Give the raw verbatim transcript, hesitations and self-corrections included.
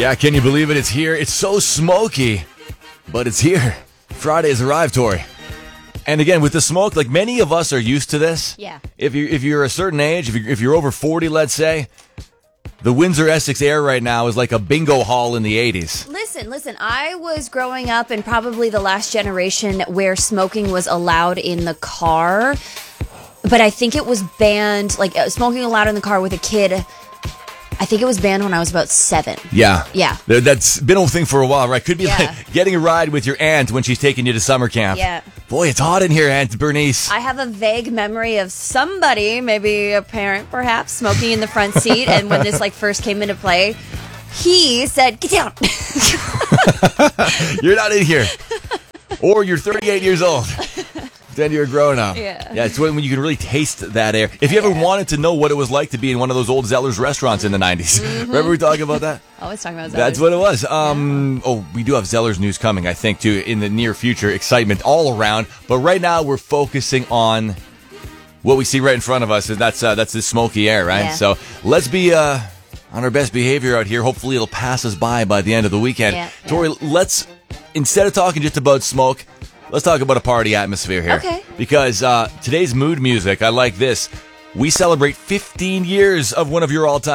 Yeah, can you believe it? It's here. It's so smoky, but it's here. Friday has arrived, Tori. And again, with the smoke, like many of us are used to this. Yeah. If you if you're a certain age, if you're, if you're over forty, let's say, the Windsor Essex air right now is like a bingo hall in the eighties. Listen, listen, I was growing up in probably the last generation where smoking was allowed in the car, but I think it was banned, like uh, smoking allowed in the car with a kid. I think it was banned when I was about seven. Yeah. Yeah. Th- That's been a thing for a while, right? Could be Yeah. like getting a ride with your aunt when she's taking you to summer camp. Yeah. Boy, it's hot in here, Aunt Bernice. I have a vague memory of somebody, maybe a parent perhaps, smoking in the front seat, and when this like first came into play, he said, "Get down." You're not in here. Or you're thirty-eight years old. Then you're grown up. Yeah. Yeah, it's when, when you can really taste that air. If you ever Yeah. wanted to know what it was like to be in one of those old Zeller's restaurants in the nineties. Mm-hmm. Remember we talking about that? Always talking about that. That's what it was. Um, Oh, we do have Zeller's news coming, I think, too, in the near future. Excitement all around. But right now, we're focusing on what we see right in front of us, and that's uh, that's the smoky air, right? Yeah. So let's be uh, on our best behavior out here. Hopefully, it'll pass us by by the end of the weekend. Yeah, yeah. Tori, let's, instead of talking just about smoke, let's talk about a party atmosphere here. Okay. Because uh, today's mood music, I like this. We celebrate fifteen years of one of your all-time